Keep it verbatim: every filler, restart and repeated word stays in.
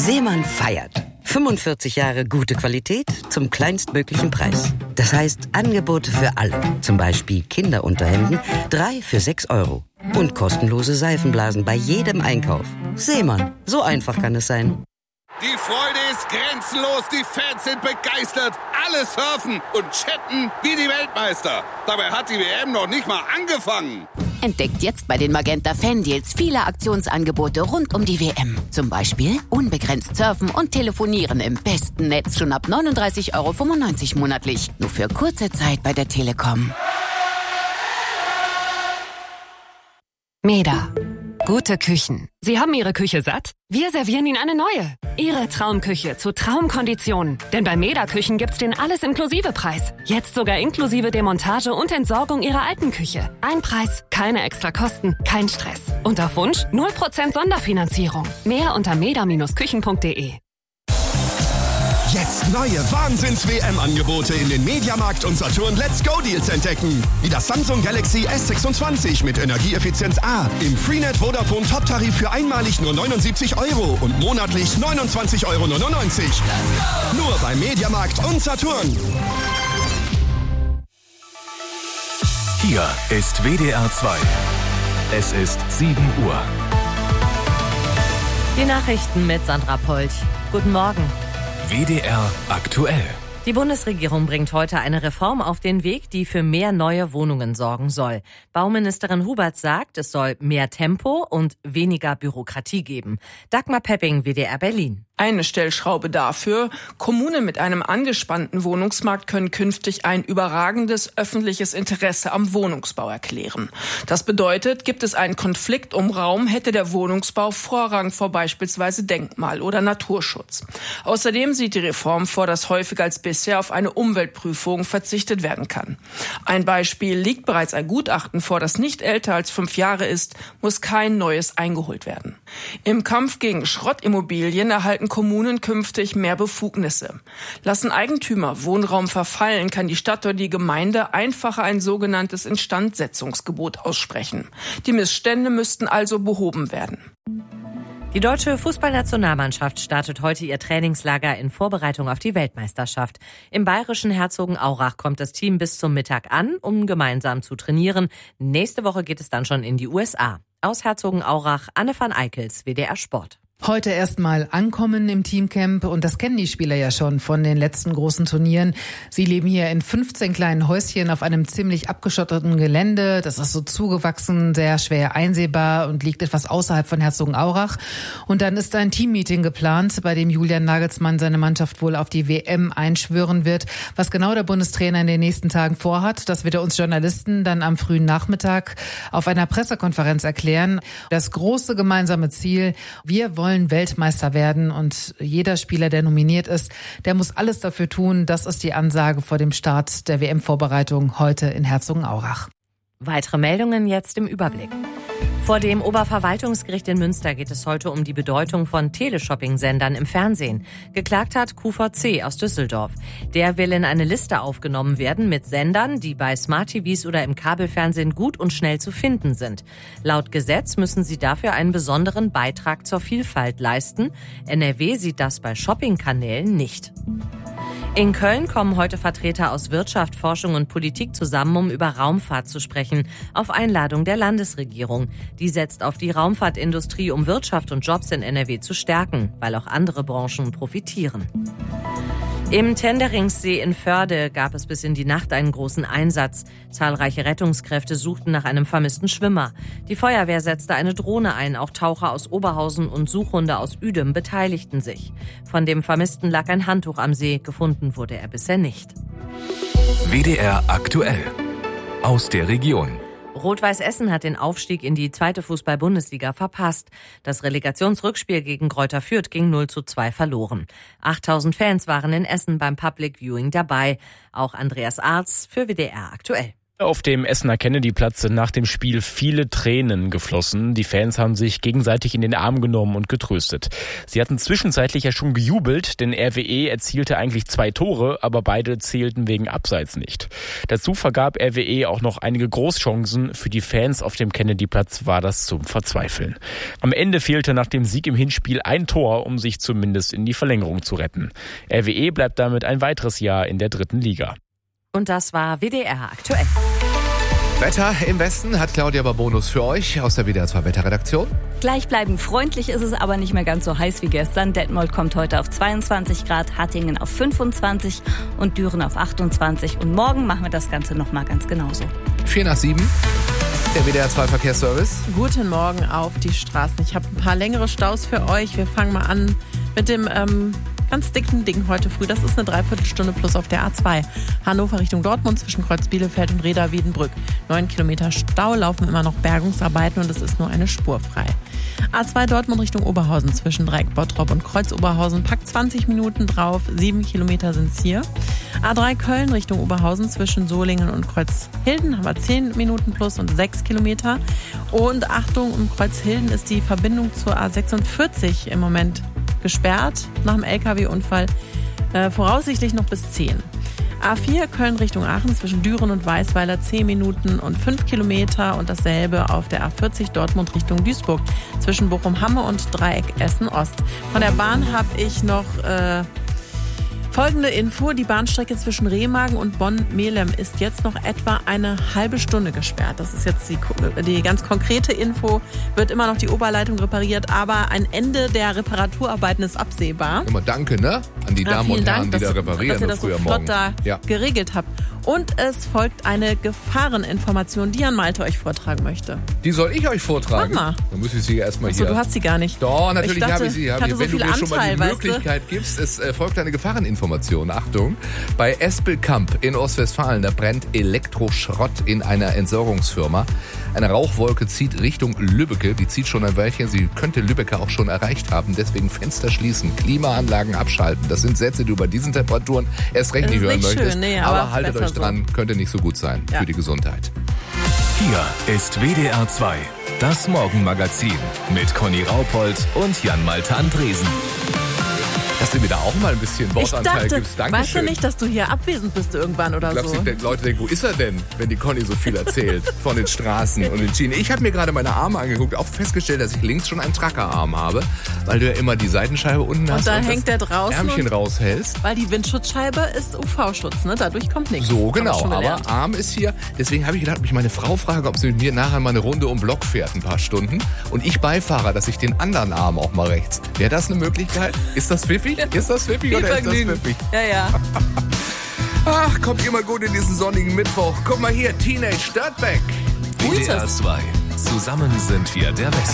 Seemann feiert. fünfundvierzig Jahre gute Qualität zum kleinstmöglichen Preis. Das heißt Angebote für alle. Zum Beispiel Kinderunterhemden, drei für sechs Euro. Und kostenlose Seifenblasen bei jedem Einkauf. Seemann, so einfach kann es sein. Die Freude ist grenzenlos, die Fans sind begeistert. Alle surfen und chatten wie die Weltmeister. Dabei hat die W M noch nicht mal angefangen. Entdeckt jetzt bei den Magenta Fan-Deals viele Aktionsangebote rund um die W M. Zum Beispiel unbegrenzt surfen und telefonieren im besten Netz schon ab neununddreißig Euro fünfundneunzig monatlich. Nur für kurze Zeit bei der Telekom. Meda. Gute Küchen. Sie haben Ihre Küche satt? Wir servieren Ihnen eine neue. Ihre Traumküche zu Traumkonditionen. Denn bei Meda Küchen gibt's den Alles-Inklusive-Preis. Jetzt sogar inklusive Demontage und Entsorgung Ihrer alten Küche. Ein Preis, keine extra Kosten, kein Stress. Und auf Wunsch null Prozent Sonderfinanzierung. Mehr unter meda Küchen punkt de. Jetzt neue Wahnsinns-W M-Angebote in den Mediamarkt und Saturn Let's Go Deals entdecken. Wie das Samsung Galaxy S sechsundzwanzig mit Energieeffizienz A im Freenet Vodafone Top-Tarif für einmalig nur neunundsiebzig Euro und monatlich neunundzwanzig Euro neunundneunzig. Nur bei Mediamarkt und Saturn. Hier ist W D R zwei. Es ist sieben Uhr. Die Nachrichten mit Sandra Polch. Guten Morgen. W D R aktuell. Die Bundesregierung bringt heute eine Reform auf den Weg, die für mehr neue Wohnungen sorgen soll. Bauministerin Huberts sagt, es soll mehr Tempo und weniger Bürokratie geben. Dagmar Pepping, W D R Berlin. Eine Stellschraube dafür: Kommunen mit einem angespannten Wohnungsmarkt können künftig ein überragendes öffentliches Interesse am Wohnungsbau erklären. Das bedeutet, gibt es einen Konflikt um Raum, hätte der Wohnungsbau Vorrang vor beispielsweise Denkmal- oder Naturschutz. Außerdem sieht die Reform vor, dass häufiger als bisher auf eine Umweltprüfung verzichtet werden kann. Ein Beispiel: liegt bereits ein Gutachten vor, das nicht älter als fünf Jahre ist, muss kein neues eingeholt werden. Im Kampf gegen Schrottimmobilien erhalten Kommunen künftig mehr Befugnisse. Lassen Eigentümer Wohnraum verfallen, kann die Stadt oder die Gemeinde einfacher ein sogenanntes Instandsetzungsgebot aussprechen. Die Missstände müssten also behoben werden. Die deutsche Fußballnationalmannschaft startet heute ihr Trainingslager in Vorbereitung auf die Weltmeisterschaft. Im bayerischen Herzogenaurach kommt das Team bis zum Mittag an, um gemeinsam zu trainieren. Nächste Woche geht es dann schon in die U S A. Aus Herzogenaurach, Anne van Eickels, W D R Sport. Heute erstmal ankommen im Teamcamp, und das kennen die Spieler ja schon von den letzten großen Turnieren. Sie leben hier in fünfzehn kleinen Häuschen auf einem ziemlich abgeschotteten Gelände. Das ist so zugewachsen, sehr schwer einsehbar und liegt etwas außerhalb von Herzogenaurach. Und dann ist ein Teammeeting geplant, bei dem Julian Nagelsmann seine Mannschaft wohl auf die W M einschwören wird. Was genau der Bundestrainer in den nächsten Tagen vorhat, das wird er uns Journalisten dann am frühen Nachmittag auf einer Pressekonferenz erklären. Das große gemeinsame Ziel: wir wollen wollen Weltmeister werden, und jeder Spieler, der nominiert ist, der muss alles dafür tun. Das ist die Ansage vor dem Start der W M-Vorbereitung heute in Herzogenaurach. Weitere Meldungen jetzt im Überblick. Vor dem Oberverwaltungsgericht in Münster geht es heute um die Bedeutung von Teleshopping-Sendern im Fernsehen. Geklagt hat Q V C aus Düsseldorf. Der will in eine Liste aufgenommen werden mit Sendern, die bei Smart-T Vs oder im Kabelfernsehen gut und schnell zu finden sind. Laut Gesetz müssen sie dafür einen besonderen Beitrag zur Vielfalt leisten. N R W sieht das bei Shopping-Kanälen nicht. In Köln kommen heute Vertreter aus Wirtschaft, Forschung und Politik zusammen, um über Raumfahrt zu sprechen, auf Einladung der Landesregierung. Die setzt auf die Raumfahrtindustrie, um Wirtschaft und Jobs in N R W zu stärken, weil auch andere Branchen profitieren. Im Tenderingsee in Förde gab es bis in die Nacht einen großen Einsatz. Zahlreiche Rettungskräfte suchten nach einem vermissten Schwimmer. Die Feuerwehr setzte eine Drohne ein, auch Taucher aus Oberhausen und Suchhunde aus Uedem beteiligten sich. Von dem Vermissten lag ein Handtuch am See, gefunden wurde er bisher nicht. W D R aktuell. Aus der Region. Rot-Weiß Essen hat den Aufstieg in die zweite Fußball-Bundesliga verpasst. Das Relegationsrückspiel gegen Greuther Fürth ging null zu zwei verloren. achttausend Fans waren in Essen beim Public Viewing dabei. Auch Andreas Arz für W D R aktuell. Auf dem Essener Kennedy-Platz sind nach dem Spiel viele Tränen geflossen. Die Fans haben sich gegenseitig in den Arm genommen und getröstet. Sie hatten zwischenzeitlich ja schon gejubelt, denn R W E erzielte eigentlich zwei Tore, aber beide zählten wegen Abseits nicht. Dazu vergab R W E auch noch einige Großchancen. Für die Fans auf dem Kennedy-Platz war das zum Verzweifeln. Am Ende fehlte nach dem Sieg im Hinspiel ein Tor, um sich zumindest in die Verlängerung zu retten. R W E bleibt damit ein weiteres Jahr in der dritten Liga. Und das war W D R aktuell. Wetter im Westen hat Claudia Babonus für euch aus der W D R zwei Wetterredaktion. Gleichbleibend freundlich ist es aber nicht mehr ganz so heiß wie gestern. Detmold kommt heute auf zweiundzwanzig Grad, Hattingen auf fünfundzwanzig und Düren auf achtundzwanzig. Und morgen machen wir das Ganze nochmal ganz genauso. vier nach sieben. Der W D R zwei Verkehrsservice. Guten Morgen auf die Straßen. Ich habe ein paar längere Staus für euch. Wir fangen mal an mit dem ähm, ganz dicken Ding heute früh. Das ist eine Dreiviertelstunde plus auf der A zwei. Hannover Richtung Dortmund zwischen Kreuz Bielefeld und Reda-Wiedenbrück. Neun Kilometer Stau, laufen immer noch Bergungsarbeiten und es ist nur eine Spur frei. A zwei Dortmund Richtung Oberhausen zwischen Dreieck Bottrop und Kreuz Oberhausen. Packt zwanzig Minuten drauf. Sieben Kilometer sind's hier. A drei Köln Richtung Oberhausen zwischen Solingen und Kreuzhilden haben wir zehn Minuten plus und sechs Kilometer. Und Achtung, um Kreuzhilden ist die Verbindung zur A sechsundvierzig im Moment gesperrt nach dem L K W-Unfall, äh, voraussichtlich noch bis zehn. A vier Köln Richtung Aachen zwischen Düren und Weißweiler zehn Minuten und fünf Kilometer und dasselbe auf der A vierzig Dortmund Richtung Duisburg zwischen Bochum-Hamme und Dreieck Essen-Ost. Von der Bahn habe ich noch äh, folgende Info. Die Bahnstrecke zwischen Remagen und Bonn-Melem ist jetzt noch etwa eine halbe Stunde gesperrt. Das ist jetzt die, die ganz konkrete Info. Wird immer noch die Oberleitung repariert, aber ein Ende der Reparaturarbeiten ist absehbar. Immer danke, ne? An die Damen ja, und Herren, Dank, die da reparieren. Dass ihr das so flott morgen. da ja. geregelt habt. Und es folgt eine Gefahreninformation, die Jan Malte euch vortragen möchte. Die soll ich euch vortragen? Mach mal. Dann muss ich sie erstmal Achso, hier... du hast sie gar nicht. Doch, natürlich habe ich sie. Hab ich so Wenn viel du mir Anteil, schon mal die Möglichkeit weißt du? gibst, es äh, folgt eine Gefahreninformation. Achtung, bei Espelkamp in Ostwestfalen, da brennt Elektroschrott in einer Entsorgungsfirma. Eine Rauchwolke zieht Richtung Lübbecke. Die zieht schon ein Weilchen. Sie könnte Lübbecke auch schon erreicht haben. Deswegen Fenster schließen, Klimaanlagen abschalten. Das sind Sätze, die du bei diesen Temperaturen erst recht nicht hören möchtest. Schön, nee, aber, aber haltet euch dran, so. Könnte nicht so gut sein ja. für die Gesundheit. Hier ist W D R zwei, das Morgenmagazin mit Conny Raupold und Jan-Malte Andresen. Dass du mir da auch mal ein bisschen Wortanteil dachte, gibst. Dankeschön. Weißt du nicht, dass du hier abwesend bist irgendwann oder Glaubst so? Die Leute denken, wo ist er denn, wenn die Conny so viel erzählt von den Straßen und den Schienen. Ich habe mir gerade meine Arme angeguckt, auch festgestellt, dass ich links schon einen Trackerarm habe, weil du ja immer die Seitenscheibe unten hast und dann und hängt der draußen Ärmchen raushältst. Weil die Windschutzscheibe ist U V-Schutz, ne? Dadurch kommt nichts. So, genau. Aber Arm ist hier. Deswegen habe ich gedacht, ob ich meine Frau frage, ob sie mit mir nachher mal eine Runde um Block fährt, ein paar Stunden. Und ich Beifahrer, dass ich den anderen Arm auch mal rechts. Wäre das eine Möglichkeit? Ist das pfiffig? Ist das pfiffig? Oder ist das pfiffig? Ja, ja. Ach, kommt immer gut in diesen sonnigen Mittwoch. Guck mal hier, Teenage Dirtbag. W D R zwei. Zusammen sind wir der Westen.